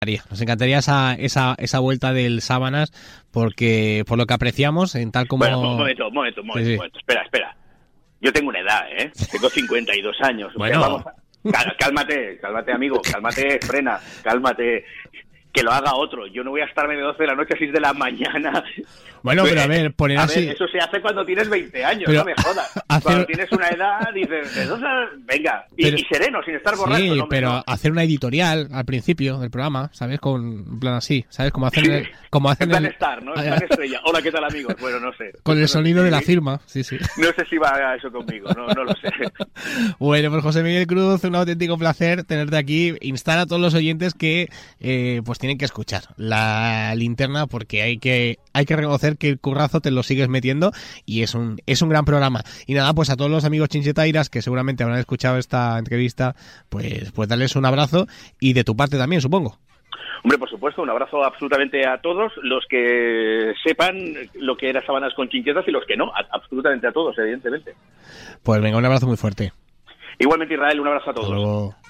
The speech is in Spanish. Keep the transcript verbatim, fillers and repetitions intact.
Nos encantaría esa, esa, esa vuelta del Sábanas, porque por lo que apreciamos, en tal como... Bueno, un momento, un momento, un momento, sí, sí. momento. Espera, espera. Yo tengo una edad, ¿eh? Tengo cincuenta y dos años. Bueno. O sea, vamos a... Cálmate, cálmate, amigo, cálmate, frena, cálmate. Que lo haga otro. Yo no voy a estarme de doce de la noche a seis de la mañana. Bueno, pero a ver, poner a así... ver, eso se hace cuando tienes veinte años, pero no me jodas. hacer... Cuando tienes una edad, dices, de dos a... venga, y, pero... y sereno, sin estar borracho. Sí, no, pero no. hacer una editorial al principio del programa, ¿sabes? Con un plan así, ¿sabes? Como hacen... El... Como hacen en plan el... Star, ¿no? En plan Estrella. Hola, ¿qué tal, amigos? Bueno, no sé. Con el no sonido sé. de la firma, sí, sí. No sé si va a eso conmigo, no, no lo sé. Bueno, pues José Miguel Cruz, un auténtico placer tenerte aquí. Instar a todos los oyentes que eh, pues tienen que escuchar la linterna, porque hay que hay que reconocer que el currazo te lo sigues metiendo y es un es un gran programa. Y nada, pues a todos los amigos chinchetairas que seguramente habrán escuchado esta entrevista, pues pues darles un abrazo, y de tu parte también, supongo. Hombre, por supuesto, un abrazo absolutamente a todos los que sepan lo que era Sábanas con Chinchetas y los que no, a, absolutamente a todos, evidentemente. Pues venga, un abrazo muy fuerte. Igualmente, Israel, un abrazo a todos. Hasta luego.